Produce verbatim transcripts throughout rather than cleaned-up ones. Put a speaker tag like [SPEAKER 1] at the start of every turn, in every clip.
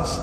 [SPEAKER 1] paz.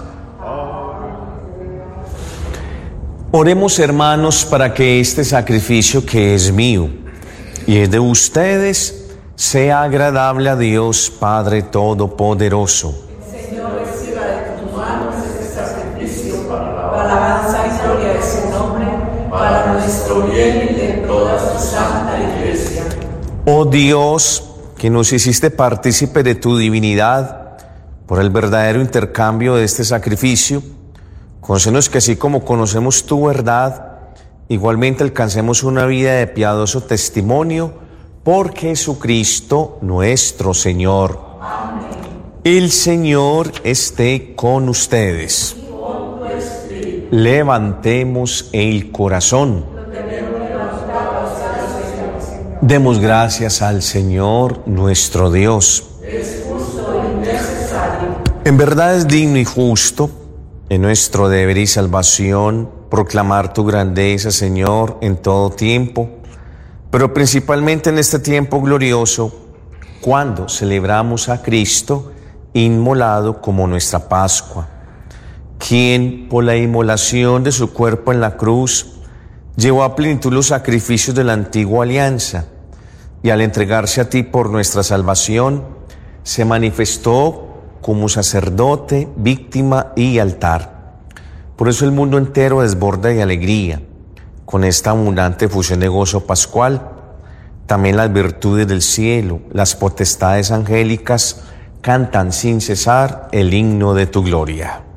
[SPEAKER 1] Oremos, hermanos, para que este sacrificio que es mío y es de ustedes sea agradable a Dios Padre Todopoderoso.
[SPEAKER 2] Señor, reciba de tus manos este sacrificio para la alabanza y gloria de su nombre, para nuestro bien y de toda su santa Iglesia.
[SPEAKER 1] Oh Dios, que nos hiciste partícipe de tu divinidad por el verdadero intercambio de este sacrificio, concédenos que así como conocemos tu verdad, igualmente alcancemos una vida de piadoso testimonio por Jesucristo nuestro Señor.
[SPEAKER 2] Amén.
[SPEAKER 1] El Señor esté con ustedes.
[SPEAKER 2] Y con tu espíritu.
[SPEAKER 1] Levantemos el corazón.
[SPEAKER 2] Lo tenemos levantado hacia el Señor.
[SPEAKER 1] Demos gracias al Señor nuestro Dios.
[SPEAKER 2] Es justo y necesario.
[SPEAKER 1] En verdad es digno y justo, en nuestro deber y salvación, proclamar tu grandeza, Señor, en todo tiempo, pero principalmente en este tiempo glorioso, cuando celebramos a Cristo inmolado como nuestra Pascua, quien por la inmolación de su cuerpo en la cruz llevó a plenitud los sacrificios de la antigua alianza, y al entregarse a ti por nuestra salvación, se manifestó como sacerdote, víctima y altar. Por eso el mundo entero desborda de alegría con esta abundante fusión de gozo pascual. También las virtudes del cielo, las potestades angélicas, cantan sin cesar el himno de tu gloria.